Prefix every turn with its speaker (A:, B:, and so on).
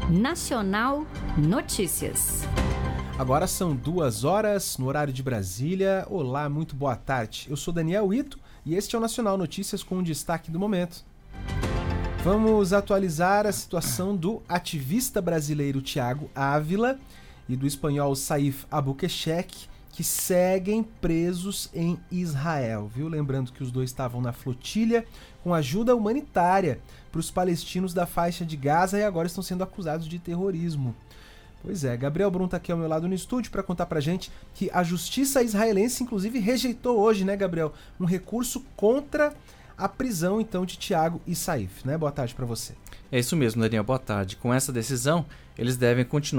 A: Nacional Notícias.
B: Agora são 2h no horário de Brasília. Olá, muito boa tarde. Eu sou Daniel Ito e este é o Nacional Notícias com o destaque do momento. Vamos atualizar a situação do ativista brasileiro Thiago Ávila e do espanhol Saif Albuquerque, que seguem presos em Israel, viu? Lembrando que os dois estavam na flotilha com ajuda humanitária para os palestinos da faixa de Gaza e agora estão sendo acusados de terrorismo. Pois é, Gabriel Brum tá aqui ao meu lado no estúdio para contar pra gente que a justiça israelense, inclusive, rejeitou hoje, né, Gabriel, um recurso contra a prisão, então, de Thiago e Saif, né? Boa tarde para você.
C: É isso mesmo, Daniel, boa tarde. Com essa decisão, eles devem continuar